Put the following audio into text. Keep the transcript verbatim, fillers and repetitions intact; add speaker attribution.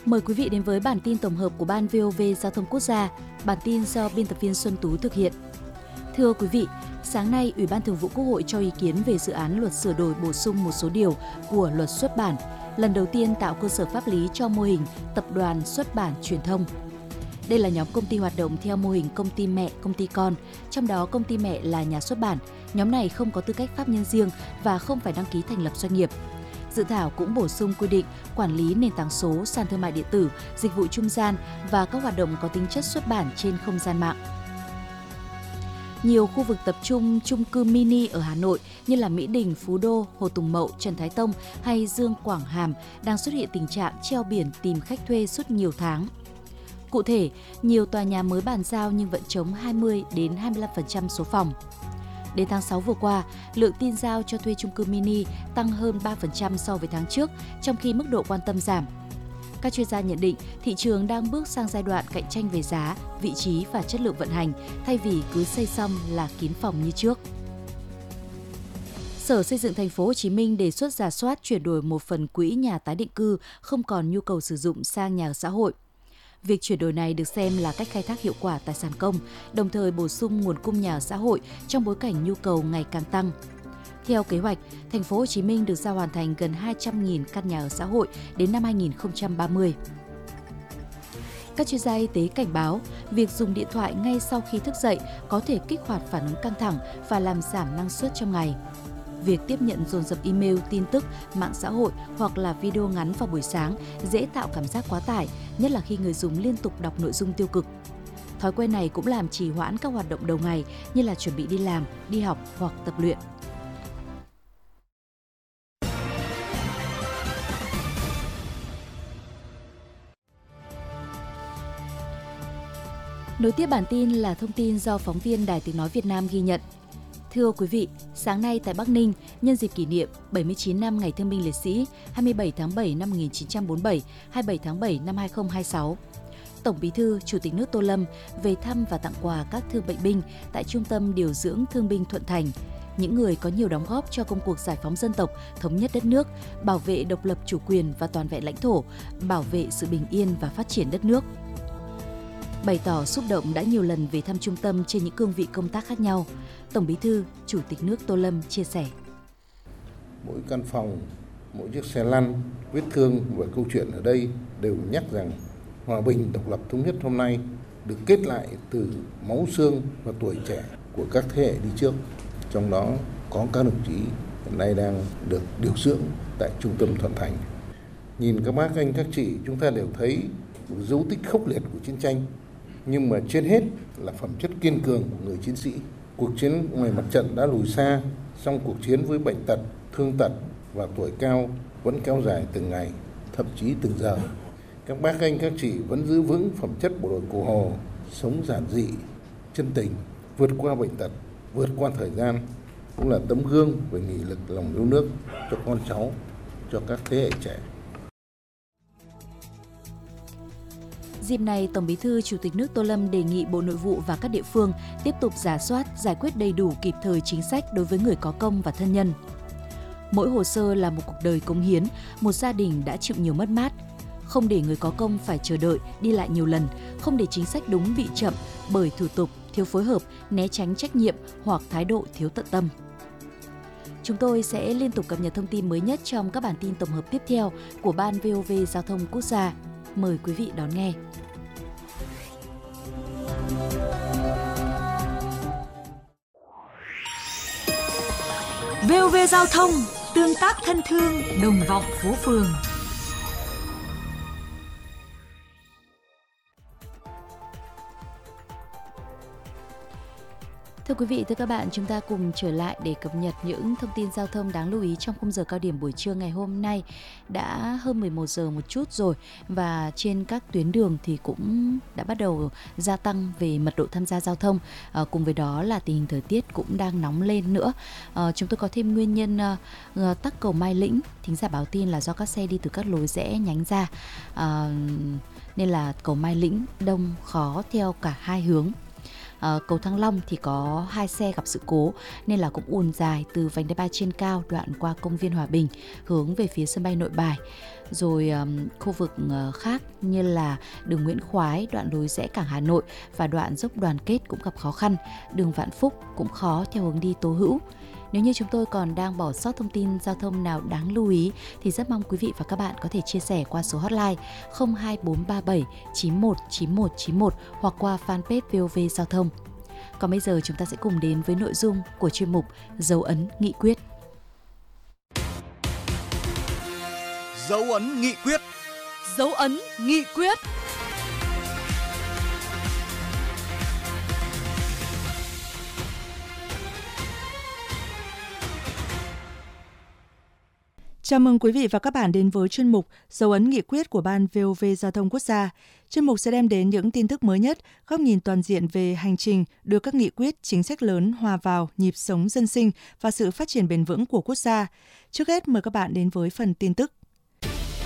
Speaker 1: Mời quý vị đến với bản tin tổng hợp của Ban vê o vê Giao thông Quốc gia. Bản tin do biên tập viên Xuân Tú thực hiện. Thưa quý vị, sáng nay, Ủy ban Thường vụ Quốc hội cho ý kiến về dự án luật sửa đổi bổ sung một số điều của luật xuất bản, lần đầu tiên tạo cơ sở pháp lý cho mô hình tập đoàn xuất bản truyền thông. Đây là nhóm công ty hoạt động theo mô hình công ty mẹ, công ty con, trong đó công ty mẹ là nhà xuất bản. Nhóm này không có tư cách pháp nhân riêng và không phải đăng ký thành lập doanh nghiệp. Dự thảo cũng bổ sung quy định quản lý nền tảng số, sàn thương mại điện tử, dịch vụ trung gian và các hoạt động có tính chất xuất bản trên không gian mạng. Nhiều khu vực tập trung chung cư mini ở Hà Nội như là Mỹ Đình, Phú Đô, Hồ Tùng Mậu, Trần Thái Tông hay Dương Quảng Hàm đang xuất hiện tình trạng treo biển tìm khách thuê suốt nhiều tháng. Cụ thể, nhiều tòa nhà mới bàn giao nhưng vẫn trống hai mươi đến hai mươi lăm phần trăm số phòng. Đến tháng sáu vừa qua, lượng tin giao cho thuê chung cư mini tăng hơn ba phần trăm so với tháng trước, trong khi mức độ quan tâm giảm. Các chuyên gia nhận định thị trường đang bước sang giai đoạn cạnh tranh về giá, vị trí và chất lượng vận hành, thay vì cứ xây xong là kín phòng như trước. Sở Xây dựng Thành phố Hồ Chí Minh đề xuất rà soát chuyển đổi một phần quỹ nhà tái định cư không còn nhu cầu sử dụng sang nhà ở xã hội. Việc chuyển đổi này được xem là cách khai thác hiệu quả tài sản công, đồng thời bổ sung nguồn cung nhà ở xã hội trong bối cảnh nhu cầu ngày càng tăng. Theo kế hoạch, Thành phố Hồ Chí Minh được giao hoàn thành gần hai trăm nghìn căn nhà ở xã hội đến năm hai nghìn không trăm ba mươi. Các chuyên gia y tế cảnh báo, việc dùng điện thoại ngay sau khi thức dậy có thể kích hoạt phản ứng căng thẳng và làm giảm năng suất trong ngày. Việc tiếp nhận dồn dập email, tin tức, mạng xã hội hoặc là video ngắn vào buổi sáng dễ tạo cảm giác quá tải, nhất là khi người dùng liên tục đọc nội dung tiêu cực. Thói quen này cũng làm trì hoãn các hoạt động đầu ngày như là chuẩn bị đi làm, đi học hoặc tập luyện. Nối tiếp bản tin là thông tin do phóng viên Đài Tiếng nói Việt Nam ghi nhận. Thưa quý vị, sáng nay tại Bắc Ninh, nhân dịp kỷ niệm bảy mươi chín năm Ngày Thương binh Liệt sĩ hai mươi bảy tháng bảy năm một nghìn chín trăm bốn mươi bảy, hai mươi bảy tháng bảy năm hai nghìn không trăm hai mươi sáu, Tổng Bí thư, Chủ tịch nước Tô Lâm về thăm và tặng quà các thương bệnh binh tại Trung tâm Điều dưỡng Thương binh Thuận Thành, những người có nhiều đóng góp cho công cuộc giải phóng dân tộc, thống nhất đất nước, bảo vệ độc lập chủ quyền và toàn vẹn lãnh thổ, bảo vệ sự bình yên và phát triển đất nước. Bày tỏ xúc động đã nhiều lần về thăm trung tâm trên những cương vị công tác khác nhau, Tổng Bí thư, Chủ tịch nước Tô Lâm chia sẻ.
Speaker 2: Mỗi căn phòng, mỗi chiếc xe lăn, vết thương và câu chuyện ở đây đều nhắc rằng hòa bình, độc lập, thống nhất hôm nay được kết lại từ máu xương và tuổi trẻ của các thế hệ đi trước. Trong đó có các đồng chí hiện nay đang được điều dưỡng tại Trung tâm Thuận Thành. Nhìn các bác anh các chị, chúng ta đều thấy một dấu tích khốc liệt của chiến tranh, nhưng mà trên hết là phẩm chất kiên cường của người chiến sĩ. Cuộc chiến ngoài mặt trận đã lùi xa, song cuộc chiến với bệnh tật, thương tật và tuổi cao vẫn kéo dài từng ngày, thậm chí từng giờ. Các bác anh các chị vẫn giữ vững phẩm chất bộ đội Cụ Hồ, sống giản dị, chân tình, vượt qua bệnh tật, vượt qua thời gian, cũng là tấm gương về nghị lực lòng yêu nước cho con cháu, cho các thế hệ trẻ.
Speaker 1: Dịp này, Tổng Bí thư, Chủ tịch nước Tô Lâm đề nghị Bộ Nội vụ và các địa phương tiếp tục rà soát, giải quyết đầy đủ kịp thời chính sách đối với người có công và thân nhân. Mỗi hồ sơ là một cuộc đời cống hiến, một gia đình đã chịu nhiều mất mát. Không để người có công phải chờ đợi, đi lại nhiều lần, không để chính sách đúng bị chậm bởi thủ tục, thiếu phối hợp, né tránh trách nhiệm hoặc thái độ thiếu tận tâm. Chúng tôi sẽ liên tục cập nhật thông tin mới nhất trong các bản tin tổng hợp tiếp theo của Ban vê o vê Giao thông Quốc gia. Mời quý vị đón nghe.
Speaker 3: vê o vê Giao thông, tương tác thân thương, đồng vọng phố phường.
Speaker 1: Thưa quý vị, thưa các bạn, chúng ta cùng trở lại để cập nhật những thông tin giao thông đáng lưu ý trong khung giờ cao điểm buổi trưa ngày hôm nay. Đã hơn mười một giờ một chút rồi và trên các tuyến đường thì cũng đã bắt đầu gia tăng về mật độ tham gia giao thông. À, cùng với đó là tình hình thời tiết cũng đang nóng lên nữa. À, chúng tôi có thêm nguyên nhân uh, tắc cầu Mai Lĩnh. Thính giả báo tin là do các xe đi từ các lối rẽ nhánh ra. À, nên là cầu Mai Lĩnh đông khó theo cả hai hướng. À, cầu Thăng Long thì có hai xe gặp sự cố nên là cũng ùn dài từ vành đai ba trên cao đoạn qua công viên Hòa Bình hướng về phía sân bay Nội Bài. Rồi um, khu vực uh, khác như là đường Nguyễn Khoái, đoạn lối rẽ cảng Hà Nội và đoạn dốc Đoàn Kết cũng gặp khó khăn. Đường Vạn Phúc cũng khó theo hướng đi Tố Hữu. Nếu như chúng tôi còn đang bỏ sót thông tin giao thông nào đáng lưu ý thì rất mong quý vị và các bạn có thể chia sẻ qua số hotline không hai bốn ba bảy chín một chín một chín một hoặc qua fanpage vê o vê Giao thông. Còn bây giờ chúng ta sẽ cùng đến với nội dung của chuyên mục Dấu ấn nghị quyết.
Speaker 4: Dấu ấn nghị quyết.
Speaker 3: Dấu ấn nghị quyết.
Speaker 5: Chào mừng quý vị và các bạn đến với chuyên mục Dấu ấn nghị quyết của Ban vê o vê Giao thông Quốc gia. Chuyên mục sẽ đem đến những tin tức mới nhất, góc nhìn toàn diện về hành trình đưa các nghị quyết, chính sách lớn hòa vào nhịp sống dân sinh và sự phát triển bền vững của quốc gia. Trước hết mời các bạn đến với phần tin tức.